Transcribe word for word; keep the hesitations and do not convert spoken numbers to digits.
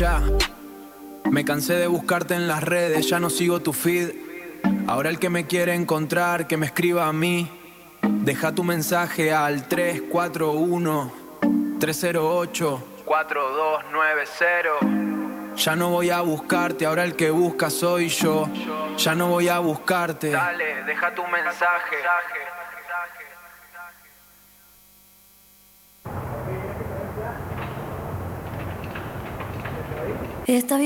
Escucha, me cansé de buscarte en las redes, ya no sigo tu feed. Ahora el que me quiere encontrar, que me escriba a mí. Deja tu mensaje al tres cuatro uno, tres cero ocho, cuatro dos nueve cero. Ya no voy a buscarte, ahora el que busca soy yo. Ya no voy a buscarte. Dale, deja tu mensaje. Está